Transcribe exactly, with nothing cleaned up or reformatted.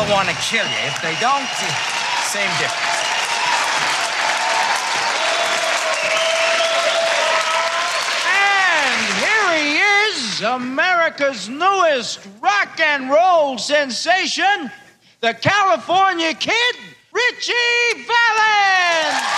will want to kill you. If they don't, same difference. And here he is, America's newest rock and roll sensation, the California Kid, Richie Valens.